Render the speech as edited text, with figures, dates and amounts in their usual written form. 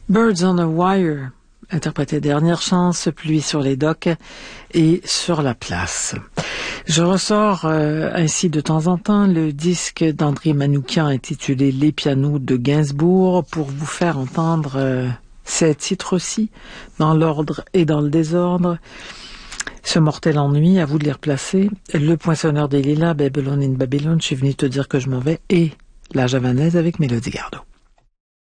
Birds on a Wire, interprété Dernière Chance, Pluie sur les docks et Sur la place. Je ressors ainsi de temps en temps le disque d'André Manoukian intitulé Les pianos de Gainsbourg pour vous faire entendre ces titres aussi, dans l'ordre et dans le désordre. Ce mortel ennui, à vous de les replacer. Le Poinçonneur des Lilas, Babylone in Babylone, je suis venue te dire que je m'en vais, et La Javanaise avec Mélodie Gardot.